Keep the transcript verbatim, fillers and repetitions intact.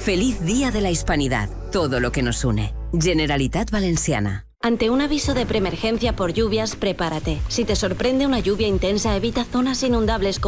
Feliz Día de la Hispanidad, todo lo que nos une. Generalitat Valenciana. Ante un aviso de preemergencia por lluvias, prepárate. Si te sorprende una lluvia intensa, evita zonas inundables